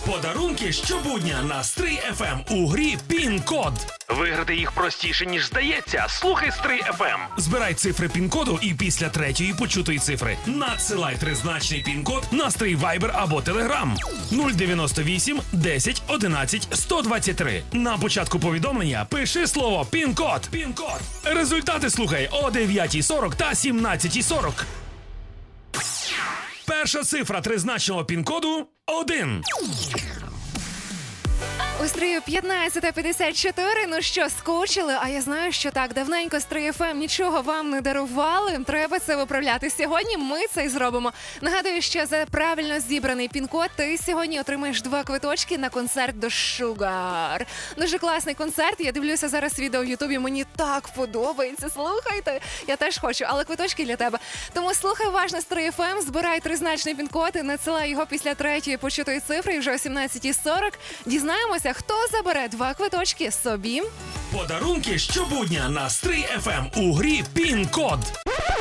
Подарунки щобудня на Стрий FM у грі «Пін-код». Виграти їх простіше, ніж здається. Слухай Стрий FM. Збирай цифри пін-коду і після третьої почутої цифри надсилай тризначний пін-код на Стрий Viber або Telegram 098 10 11 123. На початку повідомлення пиши слово «Пін-код». Пін-код. Результати слухай о 9:40 та 17:40. Перша цифра тризначного пін-коду – 1. У Стрию 15:54. Ну що, скучили? А я знаю, що так, давненько Стрий FM нічого вам не дарували. Треба це виправляти. Сьогодні ми це й зробимо. Нагадую, що за правильно зібраний пін-код ти сьогодні отримаєш 2 квиточки на концерт до Sugar. Дуже класний концерт. Я дивлюся зараз відео в Ютубі. Мені так подобається. Слухайте. Я теж хочу, але квиточки для тебе. Тому слухай уважно Стрий FM, збирай тризначний пін-код і надсилай його після третьої почутої цифри. І вже о 17:40 дізнаємося, хто забере 2 квиточки собі. Подарунки щобудня на Стрий FM у грі «Пін-код».